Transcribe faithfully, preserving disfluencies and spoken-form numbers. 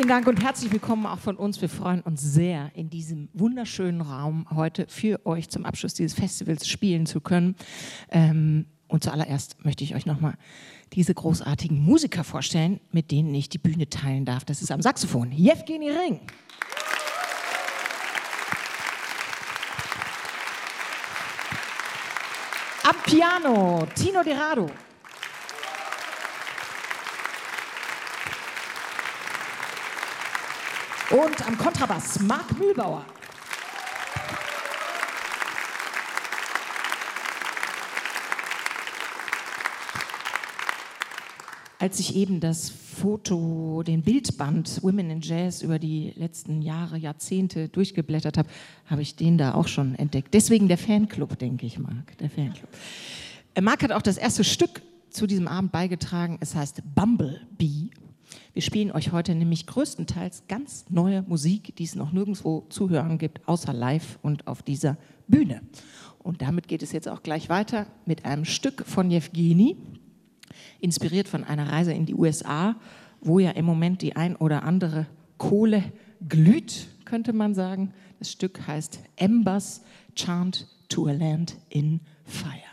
Dank und herzlich willkommen auch von uns. Wir freuen uns sehr, in diesem wunderschönen Raum heute für euch zum Abschluss dieses Festivals spielen zu können. Ähm, und zuallererst möchte ich euch nochmal diese großartigen Musiker vorstellen, mit denen ich die Bühne teilen darf. Das ist am Saxophon Jewgeni Ring. Am Piano Tino De Rado. Und am Kontrabass Marc Mühlbauer. Als ich eben das Foto, den Bildband Women in Jazz über die letzten Jahre, Jahrzehnte durchgeblättert habe, habe ich den da auch schon entdeckt. Deswegen der Fanclub, denke ich, Marc, der Fanclub. Marc hat auch das erste Stück zu diesem Abend beigetragen. Es heißt Bumblebee. Wir spielen euch heute nämlich größtenteils ganz neue Musik, die es noch nirgendwo zu hören gibt, außer live und auf dieser Bühne. Und damit geht es jetzt auch gleich weiter mit einem Stück von Jewgeni, inspiriert von einer Reise in die U S A, wo ja im Moment die ein oder andere Kohle glüht, könnte man sagen. Das Stück heißt Embers Chant to a Land in Fire.